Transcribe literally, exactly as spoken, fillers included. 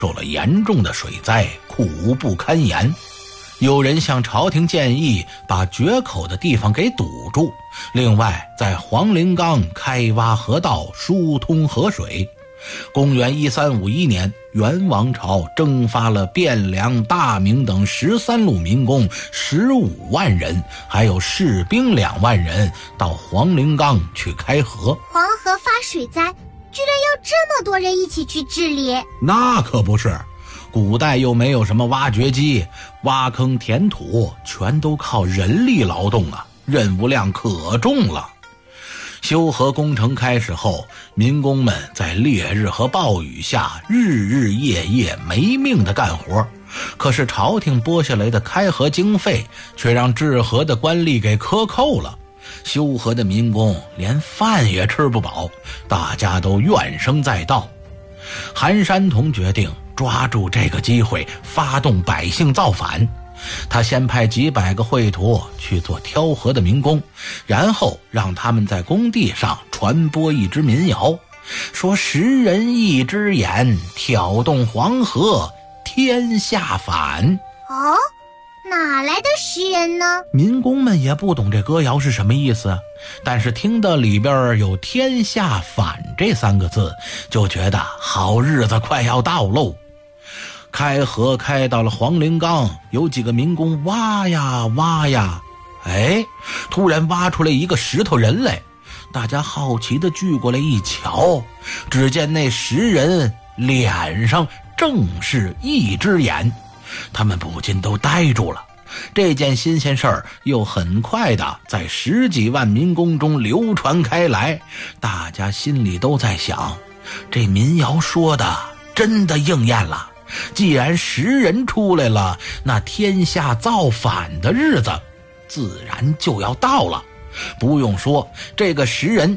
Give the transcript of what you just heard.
受了严重的水灾，苦不堪言。有人向朝廷建议把决口的地方给堵住，另外在黄陵冈开挖河道，疏通河水。公元一三五一年，元王朝征发了汴梁、大名等十三路民工十五万人，还有士兵两万人到黄陵冈去开河。 黄河发水灾，居然要这么多人一起去治理？ 那可不是，古代又没有什么挖掘机，挖坑填土全都靠人力劳动啊，任务量可重了。修河工程开始后，民工们在烈日和暴雨下日日夜夜没命的干活，可是朝廷拨下来的开河经费却让治河的官吏给克扣了，修河的民工连饭也吃不饱，大家都怨声载道。韩山童决定抓住这个机会发动百姓造反。他先派几百个绘图去做挑河的民工，然后让他们在工地上传播一支民谣，说十人一只眼，挑动黄河天下反。 哦，哪来的十人呢？ 民工们也不懂这歌谣是什么意思，但是听到里边有天下反这三个字，就觉得好日子快要到喽。开河开到了黄陵冈，有几个民工挖呀挖呀，哎，突然挖出来一个石头人来。大家好奇地聚过来一瞧，只见那十人脸上正是一只眼，他们不禁都呆住了。这件新鲜事儿又很快的在十几万民工中流传开来，大家心里都在想，这民谣说的真的应验了。既然十人出来了，那天下造反的日子自然就要到了。不用说，这个十人